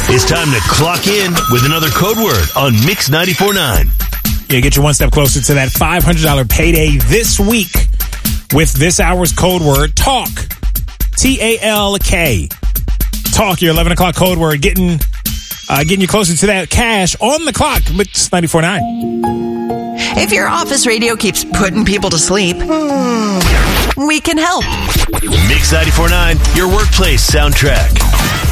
It's time to clock in with another code word on Mix 94.9. Yeah, get you one step closer to that $500 payday this week with this hour's code word, TALK. T-A-L-K. TALK, your 11 o'clock code word, getting you closer to that cash on the clock. Mix 94.9. If your office radio keeps putting people to sleep, we can help. Mix 94.9, your workplace soundtrack.